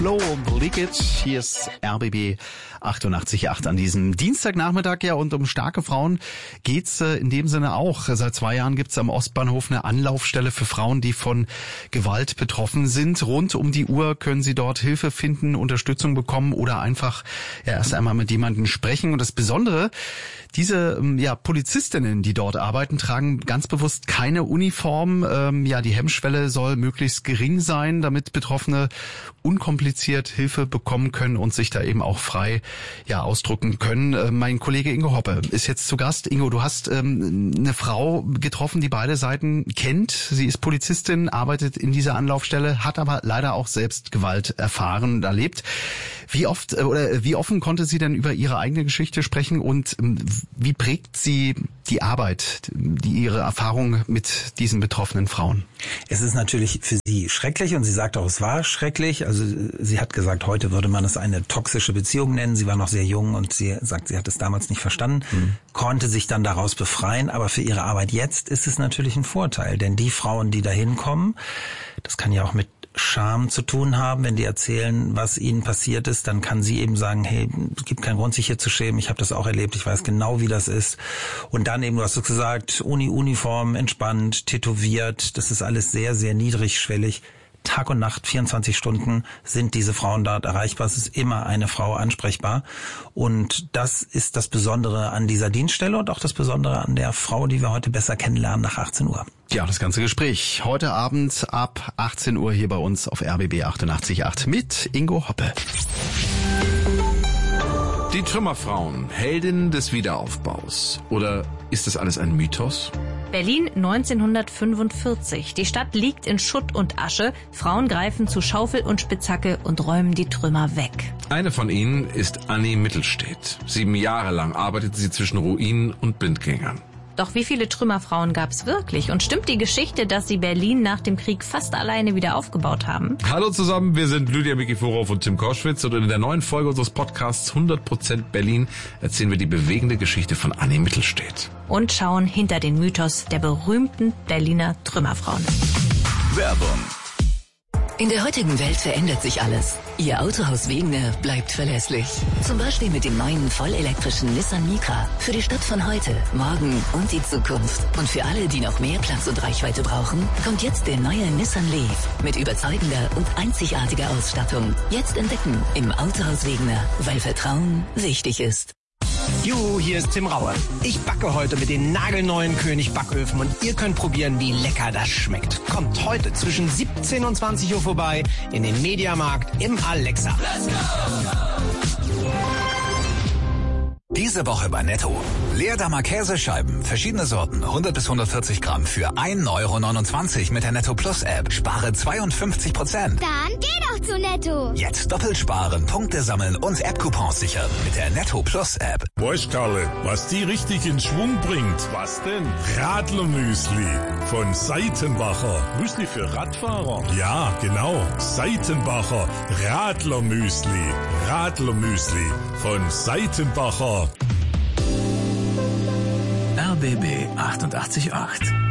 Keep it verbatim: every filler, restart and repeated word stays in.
Low Leakage, hier ist R B B achtundachtzig Komma acht an diesem Dienstagnachmittag. Ja, und um starke Frauen geht's äh, in dem Sinne auch. Seit zwei Jahren gibt's am Ostbahnhof eine Anlaufstelle für Frauen, die von Gewalt betroffen sind. Rund um die Uhr können sie dort Hilfe finden, Unterstützung bekommen oder einfach ja, erst einmal mit jemandem sprechen. Und das Besondere, diese ja, Polizistinnen, die dort arbeiten, tragen ganz bewusst keine Uniform. Ähm, ja, die Hemmschwelle soll möglichst gering sein, damit Betroffene unkompliziert Hilfe bekommen können und sich da eben auch frei ja ausdrücken können. Äh, mein Kollege Ingo Hoppe ist jetzt zu Gast. Ingo, du hast ähm, eine Frau getroffen, die beide Seiten kennt. Sie ist Polizistin, arbeitet in dieser Anlaufstelle, hat aber leider auch selbst Gewalt erfahren und erlebt. Wie oft äh, oder wie offen konnte sie denn über ihre eigene Geschichte sprechen und ähm, wie prägt sie die Arbeit, die ihre Erfahrung mit diesen betroffenen Frauen? Es ist natürlich für sie schrecklich und sie sagt auch, es war schrecklich. Also sie hat gesagt, heute würde man es eine toxische Beziehung nennen. Sie war noch sehr jung und sie sagt, sie hat es damals nicht verstanden, mhm. konnte sich dann daraus befreien. Aber für ihre Arbeit jetzt ist es natürlich ein Vorteil, denn die Frauen, die da hinkommen, das kann ja auch mit Scham zu tun haben, wenn die erzählen, was ihnen passiert ist, dann kann sie eben sagen, hey, es gibt keinen Grund, sich hier zu schämen, ich habe das auch erlebt, ich weiß genau, wie das ist. Und dann eben, du hast es gesagt, Uni-Uniform, entspannt, tätowiert, das ist alles sehr, sehr niedrigschwellig. Tag und Nacht, vierundzwanzig Stunden sind diese Frauen dort erreichbar. Es ist immer eine Frau ansprechbar. Und das ist das Besondere an dieser Dienststelle und auch das Besondere an der Frau, die wir heute besser kennenlernen nach achtzehn Uhr. Ja, das ganze Gespräch heute Abend ab achtzehn Uhr hier bei uns auf R B B achtundachtzig Komma acht mit Ingo Hoppe. Die Trümmerfrauen, Heldinnen des Wiederaufbaus. Oder ist das alles ein Mythos? Berlin neunzehnhundertfünfundvierzig. Die Stadt liegt in Schutt und Asche. Frauen greifen zu Schaufel und Spitzhacke und räumen die Trümmer weg. Eine von ihnen ist Annie Mittelstedt. Sieben Jahre lang arbeitet sie zwischen Ruinen und Blindgängern. Doch wie viele Trümmerfrauen gab es wirklich? Und stimmt die Geschichte, dass sie Berlin nach dem Krieg fast alleine wieder aufgebaut haben? Hallo zusammen, wir sind Lydia Mikiforov und Tim Koschwitz und in der neuen Folge unseres Podcasts hundert Prozent Berlin erzählen wir die bewegende Geschichte von Annie Mittelstedt. Und schauen hinter den Mythos der berühmten Berliner Trümmerfrauen. Werbung. In der heutigen Welt verändert sich alles. Ihr Autohaus Wegener bleibt verlässlich. Zum Beispiel mit dem neuen vollelektrischen Nissan Micra. Für die Stadt von heute, morgen und die Zukunft. Und für alle, die noch mehr Platz und Reichweite brauchen, kommt jetzt der neue Nissan Leaf. Mit überzeugender und einzigartiger Ausstattung. Jetzt entdecken im Autohaus Wegener, weil Vertrauen wichtig ist. Juhu, hier ist Tim Raue. Ich backe heute mit den nagelneuen König Backöfen und ihr könnt probieren, wie lecker das schmeckt. Kommt heute zwischen siebzehn und zwanzig Uhr vorbei in den Mediamarkt im Alexa. Let's go! Diese Woche bei Netto. Leerdammer Käsescheiben, verschiedene Sorten, hundert bis hundertvierzig Gramm für ein Euro neunundzwanzig mit der Netto Plus App. Spare zweiundfünfzig Prozent. Dann geh doch zu Netto. Jetzt doppelt sparen, Punkte sammeln und App-Coupons sichern mit der Netto Plus App. Weißt Karle, was die richtig in Schwung bringt? Was denn? Radlermüsli von Seitenbacher. Müsli für Radfahrer? Ja, genau. Seitenbacher Radlermüsli. Radlermüsli von Seitenbacher. R B B achtundachtzig Komma acht